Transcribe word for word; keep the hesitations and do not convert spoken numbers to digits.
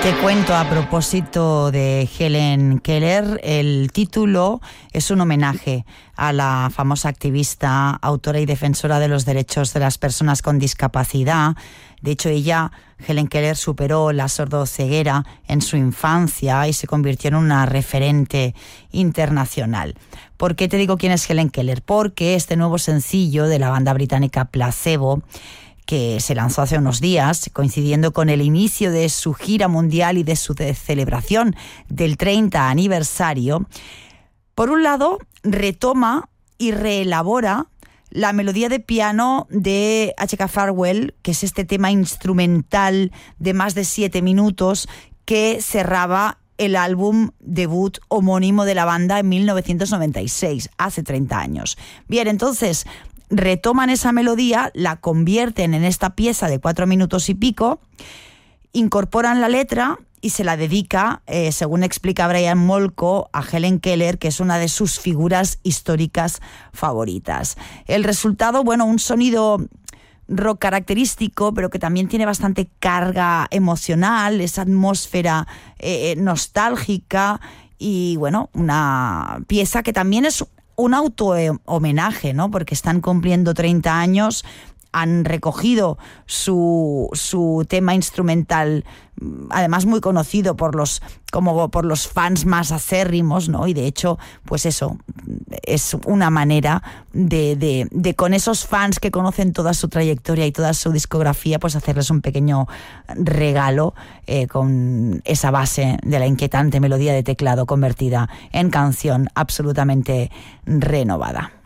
Te cuento a propósito de Helen Keller, el título es un homenaje a la famosa activista, autora y defensora de los derechos de las personas con discapacidad. De hecho, ella, Helen Keller, superó la sordoceguera en su infancia y se convirtió en una referente internacional. ¿Por qué te digo quién es Helen Keller? Porque este nuevo sencillo de la banda británica Placebo, que se lanzó hace unos días, coincidiendo con el inicio de su gira mundial y de su de celebración del treinta aniversario, por un lado retoma y reelabora la melodía de piano de H K Farwell, que es este tema instrumental de más de siete minutos que cerraba el álbum debut homónimo de la banda en mil novecientos noventa y seis, hace treinta años. Bien, entonces retoman esa melodía, la convierten en esta pieza de cuatro minutos y pico, incorporan la letra y se la dedica, eh, según explica Brian Molko, a Helen Keller, que es una de sus figuras históricas favoritas. El resultado, bueno, un sonido rock característico, pero que también tiene bastante carga emocional, esa atmósfera eh, nostálgica y, bueno, una pieza que también es un auto-homenaje, ¿no? Porque están cumpliendo treinta años, han recogido su, su tema instrumental, además muy conocido por los, como por los fans más acérrimos, ¿no? Y de hecho, pues eso, es una manera de, de, de con esos fans que conocen toda su trayectoria y toda su discografía, pues hacerles un pequeño regalo eh, con esa base de la inquietante melodía de teclado convertida en canción absolutamente renovada.